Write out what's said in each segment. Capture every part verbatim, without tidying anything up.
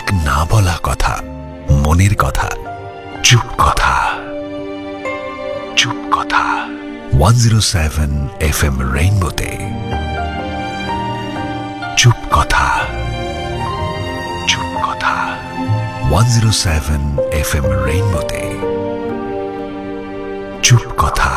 না বলা কথা, মনের কথা, চুপ কথা, চুপ কথা। One zero seven F M রেইনবোতে চুপ কথা, চুপ কথা। One zero seven F M রেইনবোতে চুপ কথা।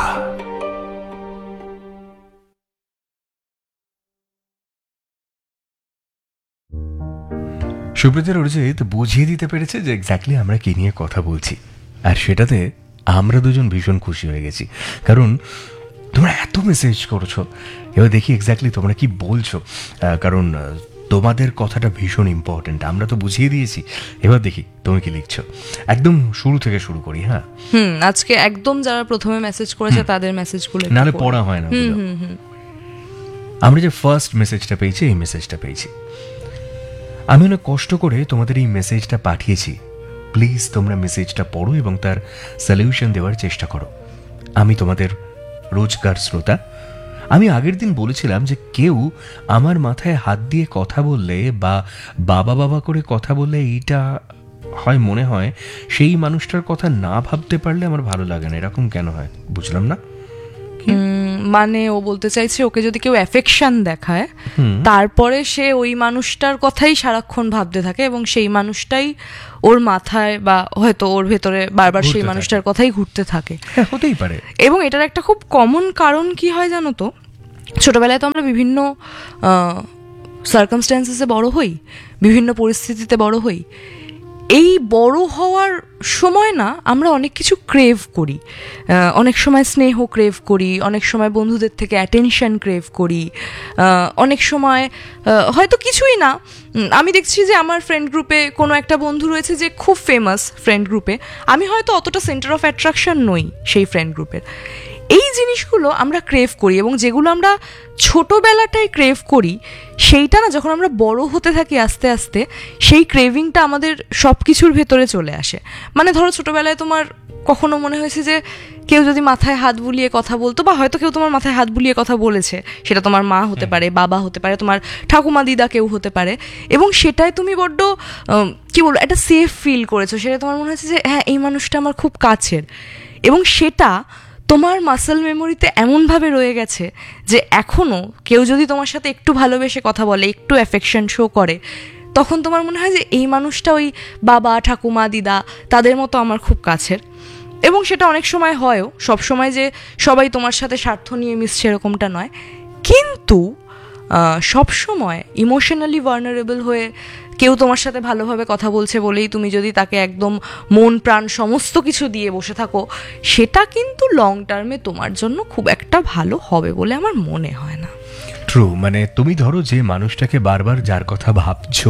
সুব্রতের অরিজিৎ বুঝিয়ে দিতে পেরেছে যে এক্স্যাক্টলি আমরা কি নিয়ে কথা বলছি, আর সেটাতে আমরা দুজন ভীষণ খুশি হয়ে গেছি, কারণ তোমরা এত মেসেজ করছো। এবার দেখি এক্স্যাক্টলি তোমরা কি বলছো, কারণ তোমাদের কথাটা ভীষণ ইম্পর্টেন্ট। আমরা তো বুঝিয়ে দিয়েছি, এবার দেখি তুমি কি লিখছো। একদম শুরু থেকে শুরু করি। হ্যাঁ, হুম আজকে একদম যারা প্রথমে মেসেজ করেছে তাদের মেসেজগুলো নাহলে পড়া হয় না। আমরা যে ফার্স্ট মেসেজটা পেয়েছি, এই মেসেজটা পেয়েছি। আমি অনেক কষ্ট করে তোমাদের এই মেসেজটা পাঠিয়েছি। প্লিজ তোমরা মেসেজটা পড়ো এবং তার সলিউশন দেওয়ার চেষ্টা করো। আমি তোমাদের রোজকার শ্রোতা। আমি আগের দিন বলেছিলাম যে কেউ আমার মাথায় হাত দিয়ে কথা বললে বা বাবা বাবা করে কথা বললে এইটা হয় মনে হয় সেই মানুষটার কথা না ভাবতে পারলে আমার ভালো লাগে না। এরকম কেন হয় বুঝলাম না। মানে ও বলতে চাইছে ওকে যদি কেউ অ্যাফেকশন দেখায় তারপরে সে ওই মানুষটার কথাই সারাক্ষণ ভাবতে থাকে এবং সেই মানুষটাই ওর মাথায় বা হয়তো ওর ভেতরে বারবার সেই মানুষটার কথাই ঘুরতে থাকে। হতেই পারে। এবং এটার একটা খুব কমন কারণ কি হয় জানো তো, ছোটবেলায় তো আমরা বিভিন্ন সার্কামস্ট্যান্সেসে বড় হই, বিভিন্ন পরিস্থিতিতে বড় হই। এই বড় হওয়ার সময় না আমরা অনেক কিছু ক্রেভ করি। অনেক সময় স্নেহ ক্রেভ করি, অনেক সময় বন্ধুদের থেকে অ্যাটেনশন ক্রেভ করি, অনেক সময় হয়তো কিছুই না। আমি দেখছি যে আমার ফ্রেন্ড গ্রুপে কোনো একটা বন্ধু রয়েছে যে খুব ফেমাস ফ্রেন্ড গ্রুপে, আমি হয়তো অতটা সেন্টার অফ অ্যাট্রাকশন নই সেই ফ্রেন্ড গ্রুপের। এই জিনিসগুলো আমরা ক্রেভ করি এবং যেগুলো আমরা ছোটোবেলাটায় ক্রেভ করি সেইটা না যখন আমরা বড় হতে থাকি আস্তে আস্তে সেই ক্রেভিংটা আমাদের সব কিছুর ভেতরে চলে আসে। মানে ধরো ছোটোবেলায় তোমার কখনো মনে হয়েছে যে কেউ যদি মাথায় হাত বুলিয়ে কথা বলতো, বা হয়তো কেউ তোমার মাথায় হাত বুলিয়ে কথা বলেছে, সেটা তোমার মা হতে পারে, বাবা হতে পারে, তোমার ঠাকুমা দিদা কেউ হতে পারে, এবং সেটাই তুমি বড্ড কী বলবো একটা সেফ ফিল করেছো। সেটা তোমার মনে হয়েছে যে হ্যাঁ এই মানুষটা আমার খুব কাছের, এবং সেটা তোমার মাসল মেমোরিতে এমনভাবে রয়ে গেছে যে এখনও কেউ যদি তোমার সাথে একটু ভালোবেসে কথা বলে, একটু অ্যাফেকশন শো করে, তখন তোমার মনে হয় যে এই মানুষটা ওই বাবা ঠাকুমা দিদা তাদের মতো আমার খুব কাছের। এবং সেটা অনেক সময় হয়ও, সব সময় যে সবাই তোমার সাথে স্বার্থ নিয়ে মিশছে এরকমটা নয়, কিন্তু সব সময় ইমোশনালি ভালনারেবল হয়ে কেউ তোমার সাথে ভালোভাবে কথা বলছে বলেই তুমি যদি তাকে একদম মন প্রাণ সমস্ত কিছু দিয়ে বসে থাকো, সেটা কিন্তু লং টার্মে তোমার জন্য খুব একটা ভালো হবে বলে আমার মনে হয় না। ট্রু। মানে তুমি ধরো যে মানুষটাকে বারবার যার কথা ভাবছো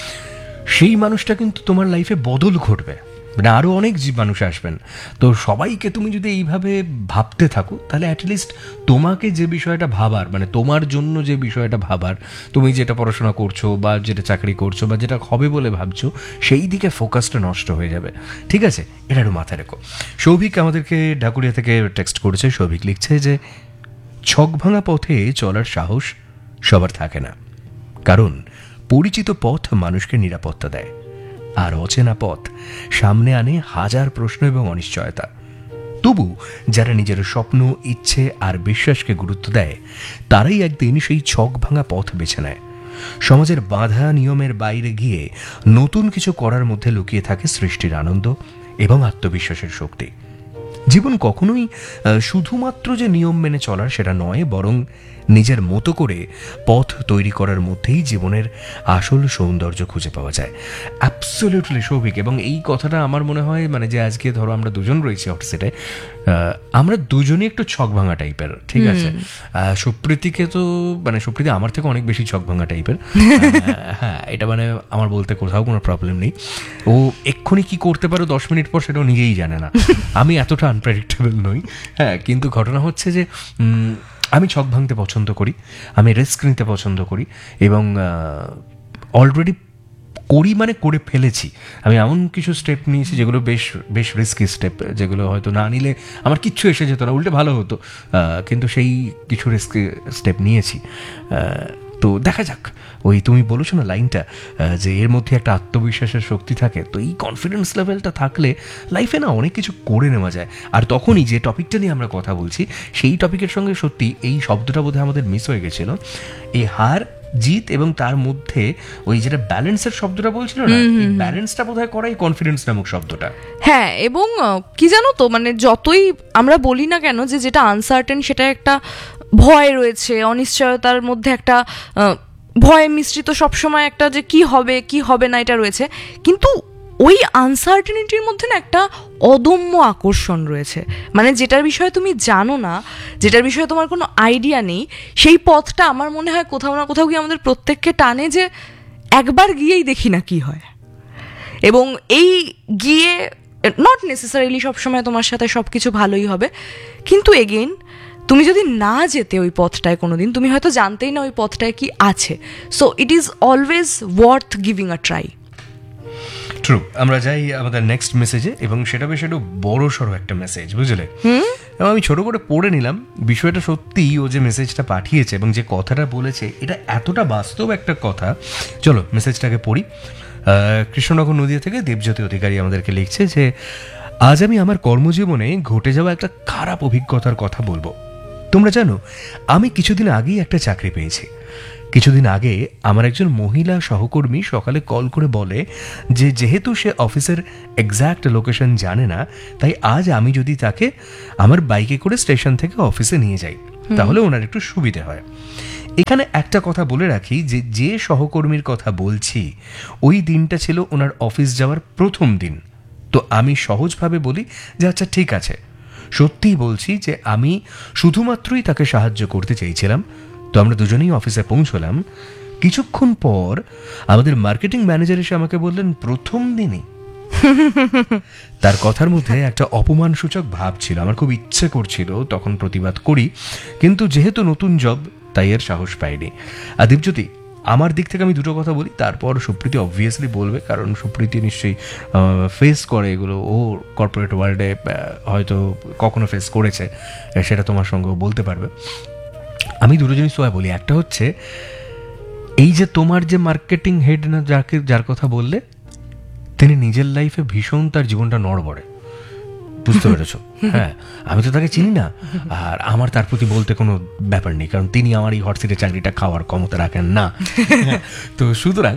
সেই মানুষটা কিন্তু তোমার লাইফে বদল ঘটবে, মানে আরও অনেক মানুষ আসবেন। তো সবাইকে তুমি যদি এইভাবে ভাবতে থাকো তাহলে অ্যাটলিস্ট তোমাকে যে বিষয়টা ভাবার, মানে তোমার জন্য যে বিষয়টা ভাবার, তুমি যেটা পড়াশোনা করছো বা যেটা চাকরি করছো বা যেটা হবে বলে ভাবছো, সেই দিকে ফোকাসটা নষ্ট হয়ে যাবে। ঠিক আছে, এটা একটু মাথায় রেখো। সৌভিক আমাদেরকে ঢাকুরিয়া থেকে টেক্সট করেছে। সৌভিক লিখছে যে ছক ভাঙা পথে চলার সাহস সবার থাকে না, কারণ পরিচিত পথ মানুষকে নিরাপত্তা দেয়, আর অচেনা পথ সামনে আনে হাজার প্রশ্ন এবং অনিশ্চয়তা। তবু যারা নিজের স্বপ্ন, ইচ্ছে আর বিশ্বাসকে গুরুত্ব দেয় তারাই একদিন সেই ছক ভাঙা পথ বেছে নেয়। সমাজের বাঁধা নিয়মের বাইরে গিয়ে নতুন কিছু করার মধ্যে লুকিয়ে থাকে সৃষ্টির আনন্দ এবং আত্মবিশ্বাসের শক্তি। জীবন কখনোই শুধুমাত্র যে নিয়ম মেনে চলার সেটা নয়, বরং নিজের মতো করে পথ তৈরি করার মধ্যেই জীবনের আসল সৌন্দর্য খুঁজে পাওয়া যায়। অ্যাবসলিউটলি সৌভিক। এবং এই কথাটা আমার মনে হয় মানে যে আজকে ধরো আমরা দুজন রয়েছি অফিসে, আমরা দুজনই একটু ছক ভাঙা টাইপের। ঠিক আছে, সুপ্রীতিকে তো মানে সুপ্রীতি আমার থেকে অনেক বেশি ছক ভাঙা টাইপের। হ্যাঁ, এটা মানে আমার বলতে কোথাও কোনো প্রবলেম নেই। ও এক্ষুনি কি করতে পারো দশ মিনিট পর সেটাও নিজেই জানে না। আমি এতটা আনপ্রেডিক্টেবল নই। হ্যাঁ, কিন্তু ঘটনা হচ্ছে যে আমি ছক ভাঙতে পছন্দ করি, আমি রিস্ক নিতে পছন্দ করি, এবং অলরেডি করি মানে করে ফেলেছি। আমি এমন কিছু স্টেপ নিয়েছি যেগুলো বেশ বেশ রিস্কি স্টেপ, যেগুলো হয়তো না নিলে আমার কিচ্ছু এসে যেত না, উল্টে ভালো হতো, কিন্তু সেই কিছু রিস্কি স্টেপ নিয়েছি। তো দেখা যাক, ওই তুমি বলেছো না লাইনটা যে এর মধ্যে একটা আত্মবিশ্বাসের শক্তি থাকে, তো এই কনফিডেন্স লেভেলটা থাকলে লাইফে না অনেক কিছু করে নেওয়া যায়। আর তখনই যে টপিকটা নিয়ে আমরা কথা বলছি সেই টপিকের সঙ্গে সত্যি এই শব্দটা বোধহয় আমাদের মিস হয়ে গেছিল, এই হার জিত এবং তার মধ্যে ওই যেটা ব্যালেন্সের শব্দটা বলছিল না, এই ব্যালেন্সটা বোধহয় করাই কনফিডেন্স নামক শব্দটা। হ্যাঁ, এবং কি জানো তো, মানে যতই আমরা বলি না কেন যে যেটা আনসার্টেন সেটা একটা ভয় রয়েছে, অনিশ্চয়তার মধ্যে একটা ভয় মিশ্রিত সবসময় একটা যে কি হবে কি হবে না এটা রয়েছে, কিন্তু ওই আনসার্টেনিটির মধ্যে না একটা অদম্য আকর্ষণ রয়েছে। মানে যেটার বিষয়ে তুমি জানো না, যেটার বিষয়ে তোমার কোনো আইডিয়া নেই, সেই পথটা আমার মনে হয় কোথাও না কোথাও গিয়ে আমাদের প্রত্যেককে টানে যে একবার গিয়েই দেখি না কি হয়। এবং এই গিয়ে নট নেসেসারিলি সবসময় তোমার সাথে সব কিছু ভালোই হবে, কিন্তু এগেইন তুমি যদি না যেতে ওই পথটায় কোনোদিন, তুমি হয়তো জানতেই না ওই পথটায় কি আছে। So it is always worth giving a try. True. আমরা যাই আমাদের নেক্সট মেসেজে, এবং সেটা বেশ একটু বড় সড়ো একটা মেসেজ, বুঝলে? এবং আমি ছোট করে পড়ে নিলাম বিষয়টা। সত্যি ও যে মেসেজটা পাঠিয়েছে এবং যে কথাটা বলেছে এটা এতটা বাস্তব একটা কথা। চলো মেসেজটাকে পড়ি। কৃষ্ণনগর নদীয়া থেকে দেবজ্যোতি অধিকারী আমাদেরকে লিখছে যে আজ আমি আমার কর্মজীবনে ঘটে যাওয়া একটা খারাপ অভিজ্ঞতার কথা বলবো। তোমরা জানো, আমি কিছুদিন আগেই একটা চাকরি পেয়েছি। কিছুদিন আগে আমার একজন মহিলা সহকর্মী সকালে কল করে বলে যে যেহেতু সে অফিসের এক্স্যাক্ট লোকেশন জানে না, তাই আজ আমি যদি তাকে আমার বাইকে করে স্টেশন থেকে অফিসে নিয়ে যাই তাহলে ওনার একটু সুবিধে হয়। এখানে একটা কথা বলে রাখি যে যে সহকর্মীর কথা বলছি ওই দিনটা ছিল ওনার অফিস যাওয়ার প্রথম দিন। তো আমি সহজভাবে বলি যে আচ্ছা ঠিক আছে। সত্যিই বলছি যে আমি শুধুমাত্রই তাকে সাহায্য করতে চেয়েছিলাম। তো আমরা দুজনেই অফিসে পৌঁছলাম। কিছুক্ষণ পর আমাদের মার্কেটিং ম্যানেজার এসে আমাকে বললেন প্রথম দিনই। তার কথার মধ্যে একটা অপমানসূচক ভাব ছিল। আমার খুব ইচ্ছে করছিল তখন প্রতিবাদ করি, কিন্তু যেহেতু নতুন জব তাই এর সাহস পাইনি। আর দীপজ্যোতি, আমার দিক থেকে আমি দুটো কথা বলি, তারপর সুপ্রীতি অবভিয়াসলি বলবে, কারণ সুপ্রীতি নিশ্চয়ই ফেস করে এগুলো। ও কর্পোরেট ওয়ার্ল্ডে হয়তো কখনো ফেস করেছে, সেটা তোমার সঙ্গেও বলতে পারবে। আমি দুটো জিনিস তোমায় বলি। একটা হচ্ছে এই যে তোমার যে মার্কেটিং হেড না যাকে যার কথা বললে, তিনি নিজের লাইফে ভীষণ তার জীবনটা নড়বড়ে, বুঝতে পেরেছো? হ্যাঁ, আমি তো তাকে চিনি না, আর আমার তার প্রতি বলতে কোনো ব্যাপার নেই, কারণ তিনি আমার এই হট সিটের চাকরিটা খাওয়ার ক্ষমতা রাখেন না। তো সুতরাং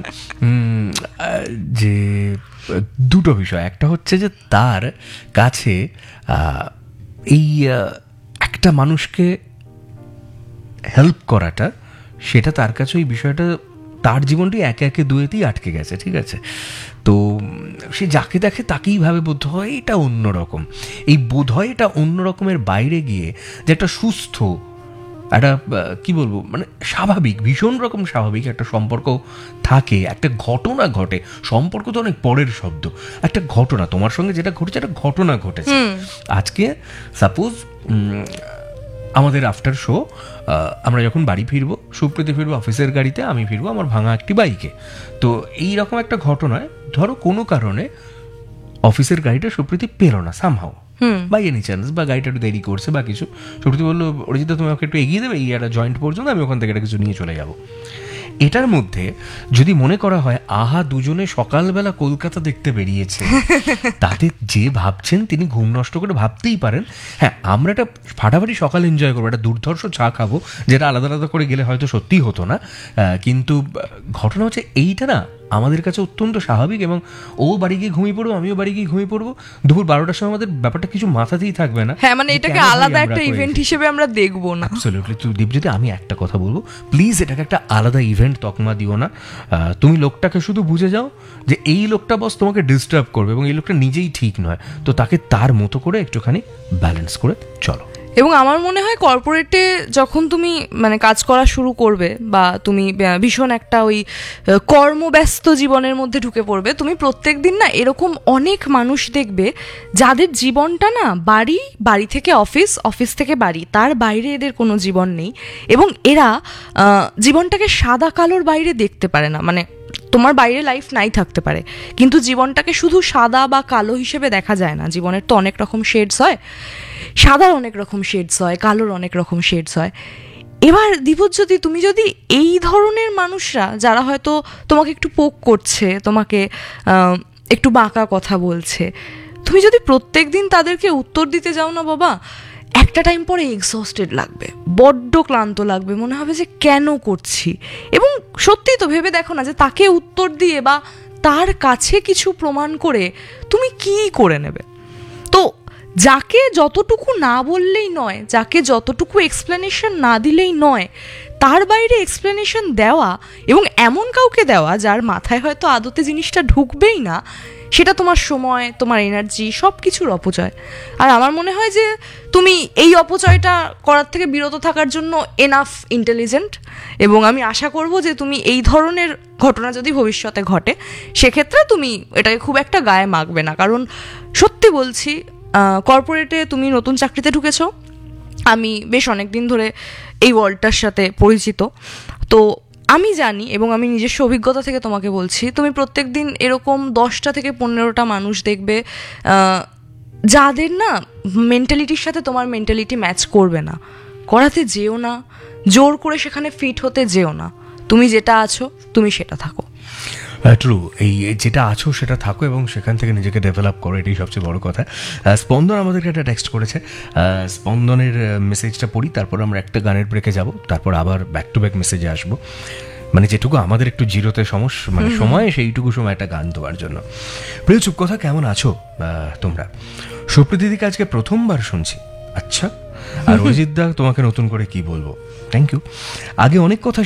যে দুটো বিষয়, একটা হচ্ছে যে তার কাছে এই একটা মানুষকে হেল্প করাটা, সেটা তার কাছে ওই বিষয়টা তার জীবনটি একে একে দুয়েতেই আটকে গেছে, ঠিক আছে? তো সে যাকে দেখে তাকেই ভাবে বোধ হয় এটা অন্যরকম। এই বোধ হয় এটা অন্যরকমের বাইরে গিয়ে যে একটা সুস্থ, একটা কি বলবো, মানে স্বাভাবিক, ভীষণ রকম স্বাভাবিক একটা সম্পর্ক থাকে। একটা ঘটনা ঘটে, সম্পর্ক তো অনেক পরের শব্দ, একটা ঘটনা তোমার সঙ্গে যেটা ঘটেছে, একটা ঘটনা ঘটেছে। আজকে সাপোজ আমাদের আফটার শো আমরা যখন বাড়ি ফিরবো, সুপ্রীতি ফিরবো অফিসের গাড়িতে, আমি ফিরবো আমার ভাঙা একটি বাইকে। তো এইরকম একটা ঘটনায় ধরো কোনো কারণে অফিসের গাড়িটা সুপ্রীতি পেলো না সামহাও, বাই এনি চান্স, বা গাড়িটা একটু দেরি করছে বা কিছু। সুপ্রীতি বললো অরিজিৎ তুমি আমাকে একটু এগিয়ে দেবে এই একটা জয়েন্ট পর্যন্ত, আমি ওখান থেকে একটা কিছু নিয়ে চলে যাবো। এটার মধ্যে যদি মনে করা হয় আহা দুজনে সকালবেলা কলকাতা দেখতে বেরিয়েছে, তাতে যে ভাবছেন তিনি ঘুম নষ্ট করে ভাবতেই পারেন হ্যাঁ আমরা একটা ফাটাফাটি সকাল এনজয় করবো, একটা দুর্ধর্ষ চা খাবো, যেটা আলাদা আলাদা করে গেলে হয়তো সত্যিই হতো না। কিন্তু ঘটনা হচ্ছে এইটা না আমাদের কাছে অত্যন্ত স্বাভাবিক, এবং ও বাড়ি গিয়ে ঘুমিয়ে পড়বো, আমিও বাড়ি গিয়ে ঘুমিয়ে পড়বো, দুপুর বারোটার সময় আমাদের ব্যাপারটা কিছু মাথাতেই থাকবে না। হ্যাঁ, মানে এটাকে আলাদা একটা ইভেন্ট হিসেবে আমরা দেখবো না। অ্যাবসলিউটলি। তো দীপজ্যোতি, আমি একটা কথা বলবো, প্লিজ এটাকে একটা আলাদা ইভেন্ট তকমা দিও না। তুমি লোকটাকে শুধু বুঝে যাও যে এই লোকটা বস তোমাকে ডিস্টার্ব করবে এবং এই লোকটা নিজেই ঠিক নয়, তো তাকে তার মতো করে একটুখানি ব্যালেন্স করে চলো। এবং আমার মনে হয় কর্পোরেটে যখন তুমি মানে কাজ করা শুরু করবে, বা তুমি ভীষণ একটা ওই কর্মব্যস্ত জীবনের মধ্যে ঢুকে পড়বে, তুমি প্রত্যেক দিন না এরকম অনেক মানুষ দেখবে যাদের জীবনটা না বাড়ি, বাড়ি থেকে অফিস, অফিস থেকে বাড়ি, তার বাইরে এদের কোনো জীবন নেই। এবং এরা জীবনটাকে সাদা কালোর বাইরে দেখতে পারে না। মানে তোমার বাইরে লাইফ নাই থাকতে পারে, কিন্তু জীবনটাকে শুধু সাদা বা কালো হিসেবে দেখা যায় না। জীবনের তো অনেক রকম শেডস হয়, সাদার অনেক রকম শেডস হয়, কালোর অনেক রকম শেডস হয়। এবার দীপজ্যোতি, তুমি যদি এই ধরনের মানুষরা যারা হয়তো তোমাকে একটু পোক করছে, তোমাকে আহ, একটু বাঁকা কথা বলছে, তুমি যদি প্রত্যেক দিন তাদেরকে উত্তর দিতে যাও না বাবা, একটা টাইম পরে এক্সস্টেড লাগবে, বড্ড ক্লান্ত লাগবে, মনে হবে যে কেন করছি। এবং সত্যি তো ভেবে দেখো না যে তাকে উত্তর দিয়ে বা তার কাছে কিছু প্রমাণ করে তুমি কি করে নেবে। তো যাকে যতটুকু না বললেই নয়, যাকে যতটুকু এক্সপ্লেনেশন না দিলেই নয়, তার বাইরে এক্সপ্লেনেশন দেওয়া এবং এমন কাউকে দেওয়া যার মাথায় হয়তো আদতে জিনিসটা ঢুকবেই না, সেটা তোমার সময়, তোমার এনার্জি, সব কিছুর অপচয়। আর আমার মনে হয় যে তুমি এই অপচয়টা করার থেকে বিরত থাকার জন্য এনাফ ইন্টেলিজেন্ট, এবং আমি আশা করব যে তুমি এই ধরনের ঘটনা যদি ভবিষ্যতে ঘটে সেক্ষেত্রে তুমি এটাকে খুব একটা গায়ে মাখবে না। কারণ সত্যি বলছি, কর্পোরেটে তুমি নতুন চাকরিতে ঢুকেছো, আমি বেশ অনেক দিন ধরে এই ওয়ার্ল্ডটার সাথে পরিচিত, তো আমি জানি এবং আমি নিজস্ব অভিজ্ঞতা থেকে তোমাকে বলছি, তুমি প্রত্যেক দিন এরকম দশটা থেকে পনেরোটা মানুষ দেখবে যাদের না মেন্টালিটির সাথে তোমার মেন্টালিটি ম্যাচ করবে না। করাতে যেও না, জোর করে সেখানে ফিট হতে যেও না, তুমি যেটা আছো তুমি সেটা থাকো। ট্রু, এই যেটা আছো সেটা থাকো এবং সেখান থেকে নিজেকে ডেভেলপ করো, এটাই সবচেয়ে বড় কথা। স্পন্দন আমাদেরকে একটা টেক্সট করেছে, স্পন্দনের মেসেজটা পড়ি, তারপর আমরা একটা গানের ব্রেকে যাব, তারপর আবার ব্যাক টু ব্যাক মেসেজে আসবো, মানে যেটুকু আমাদের একটু জিরোতে সমস্যা মানে সময়, সেইটুকু সময় একটা গান দেওয়ার জন্য। প্রিয় চুপ কথা, কেমন আছো তোমরা? সুপ্রীতি দিদিকে আজকে প্রথমবার শুনছি। আচ্ছা, আর অরিজিৎ দা তোমাকে নতুন করে কি বলবো, থ্যাংক ইউ। আগে অনেক কথা